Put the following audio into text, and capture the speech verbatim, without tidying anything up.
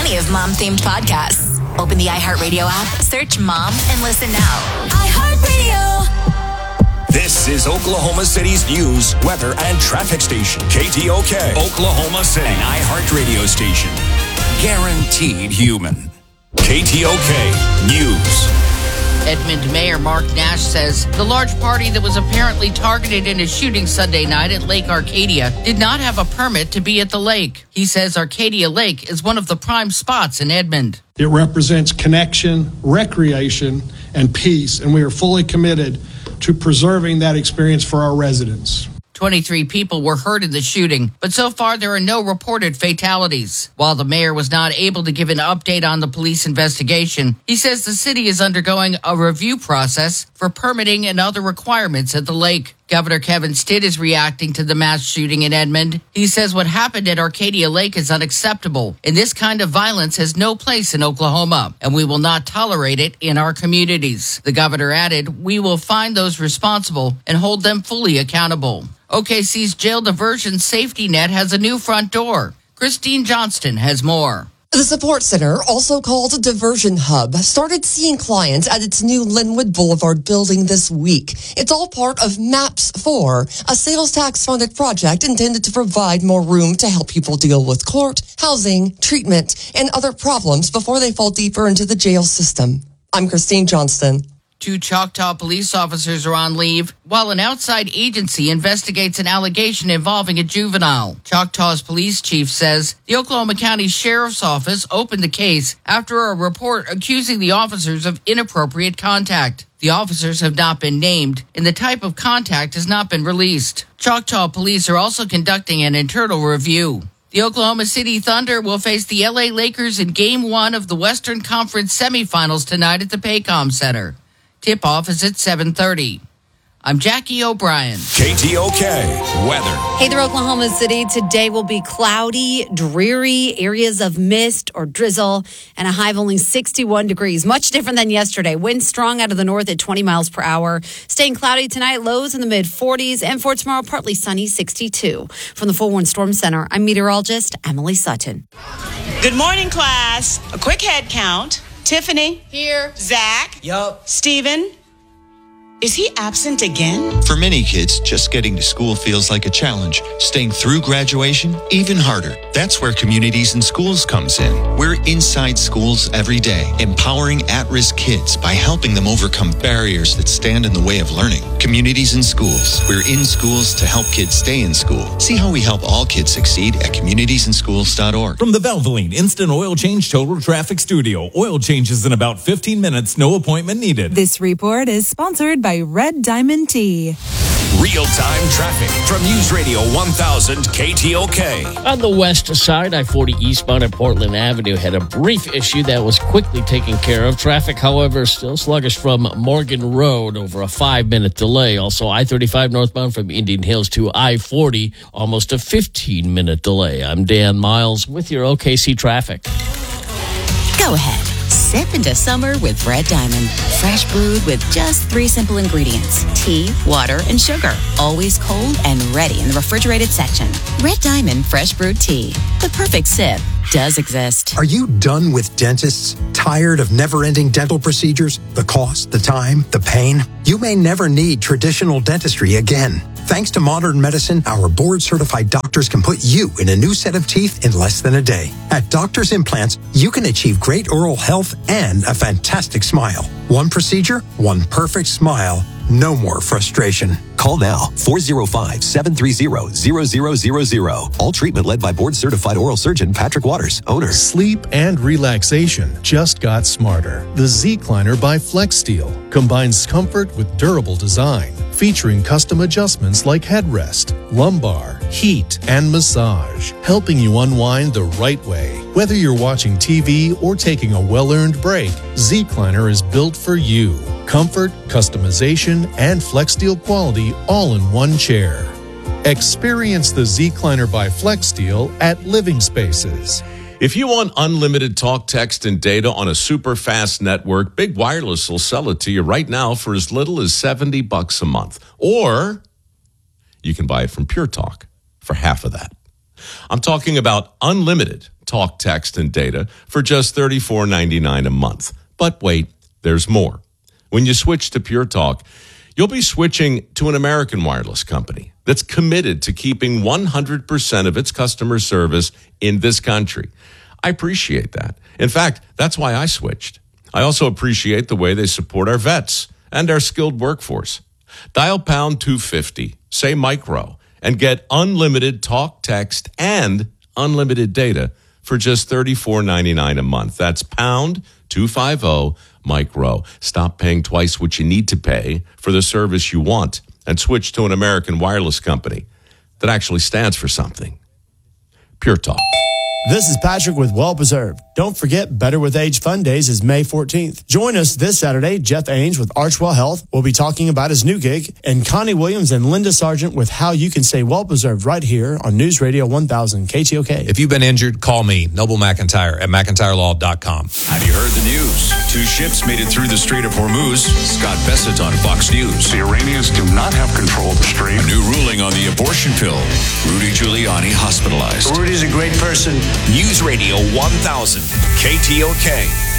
plenty of mom-themed podcasts. Open the iHeartRadio app, search Mom, and listen now. iHeartRadio. This is Oklahoma City's news, weather, and traffic station. K T O K, Oklahoma City, an iHeartRadio station. Guaranteed human. K T O K News. Edmond Mayor Mark Nash says the large party that was apparently targeted in a shooting Sunday night at Lake Arcadia did not have a permit to be at the lake. He says Arcadia Lake is one of the prime spots in Edmond. It represents connection, recreation, and peace, and we are fully committed to preserving that experience for our residents. twenty-three people were hurt in the shooting, but so far there are no reported fatalities. While the mayor was not able to give an update on the police investigation, he says the city is undergoing a review process for permitting and other requirements at the lake. Governor Kevin Stitt is reacting to the mass shooting in Edmond. He says what happened at Arcadia Lake is unacceptable, and this kind of violence has no place in Oklahoma, and we will not tolerate it in our communities. The governor added, we will find those responsible and hold them fully accountable. O K C's jail diversion safety net has a new front door. Christine Johnston has more. The support center, also called a diversion hub, started seeing clients at its new Linwood Boulevard building this week. It's all part of MAPS four, a sales tax funded project intended to provide more room to help people deal with court, housing, treatment, and other problems before they fall deeper into the jail system. I'm Christine Johnston. Two Choctaw police officers are on leave while an outside agency investigates an allegation involving a juvenile. Choctaw's police chief says the Oklahoma County Sheriff's Office opened the case after a report accusing the officers of inappropriate contact. The officers have not been named, and the type of contact has not been released. Choctaw police are also conducting an internal review. The Oklahoma City Thunder will face the L A Lakers in Game one of the Western Conference semifinals tonight at the Paycom Center. Tip-off is at seven thirty. I'm Jackie O'Brien. K T O K weather. Hey there, Oklahoma City. Today will be cloudy, dreary, areas of mist or drizzle, and a high of only sixty-one degrees. Much different than yesterday. Winds strong out of the north at twenty miles per hour. Staying cloudy tonight, lows in the mid forties, and for tomorrow, partly sunny, sixty-two. From the Forewarned Storm Center, I'm meteorologist Emily Sutton. Good morning, class. A quick head count. Tiffany. Here. Zach. Yup. Steven. Is he absent again? For many kids, just getting to school feels like a challenge. Staying through graduation, even harder. That's where Communities in Schools comes in. We're inside schools every day, empowering at-risk kids by helping them overcome barriers that stand in the way of learning. Communities in Schools. We're in schools to help kids stay in school. See how we help all kids succeed at communities in schools dot org. From the Valvoline Instant Oil Change Total Traffic Studio. Oil changes in about fifteen minutes, no appointment needed. This report is sponsored by Red Diamond Tea. Real-time traffic from News Radio one thousand K T O K. On the west side, I forty eastbound at Portland Avenue had a brief issue that was quickly taken care of. Traffic, however, still sluggish from Morgan Road over a five-minute delay. Also, I thirty-five northbound from Indian Hills to I forty, almost a fifteen-minute delay. I'm Dan Miles with your O K C traffic. Go ahead. Sip into summer with Red Diamond. Fresh brewed with just three simple ingredients. Tea, water, and sugar. Always cold and ready in the refrigerated section. Red Diamond Fresh Brewed Tea. The perfect sip does exist. Are you done with dentists? Tired of never-ending dental procedures? The cost, the time, the pain? You may never need traditional dentistry again. Thanks to modern medicine, our board-certified doctors can put you in a new set of teeth in less than a day. At Doctors Implants, you can achieve great oral health and a fantastic smile. One procedure, one perfect smile. No more frustration. Call now, four oh five, seven three zero, zero zero zero zero. All treatment led by board-certified oral surgeon Patrick Waters, owner. Sleep and relaxation just got smarter. The Zecliner by FlexSteel combines comfort with durable design, featuring custom adjustments like headrest, lumbar, heat, and massage, helping you unwind the right way. Whether you're watching T V or taking a well-earned break, Zecliner is built for you. Comfort, customization, and FlexSteel quality all in one chair. Experience the Zecliner by FlexSteel at Living Spaces. If you want unlimited talk, text, and data on a super fast network, Big Wireless will sell it to you right now for as little as seventy bucks a month. Or you can buy it from Pure Talk for half of that. I'm talking about unlimited talk, text, and data for just thirty-four ninety-nine a month. But wait, there's more. When you switch to Pure Talk, you'll be switching to an American wireless company that's committed to keeping one hundred percent of its customer service in this country. I appreciate that. In fact, that's why I switched. I also appreciate the way they support our vets and our skilled workforce. Dial pound two fifty, say micro, and get unlimited talk, text, and unlimited data for just thirty-four ninety-nine a month. That's pound two fifty, micro. Stop paying twice what you need to pay for the service you want and switch to an American wireless company that actually stands for something. Pure Talk. This is Patrick with Well Preserved. Don't forget, Better with Age Fun Days is May fourteenth. Join us this Saturday. Jeff Ainge with Archwell Health will be talking about his new gig, and Connie Williams and Linda Sargent with how you can stay well preserved right here on News Radio one thousand K T O K. If you've been injured, call me, Noble McIntyre at McIntyre Law dot com. Have you heard the news? Two ships made it through the Strait of Hormuz. Scott Bessett on Fox News. The Iranians do not have control of the strait. A new ruling on the abortion pill. Rudy Giuliani hospitalized. Rudy's a great person. News Radio one thousand, K T O K.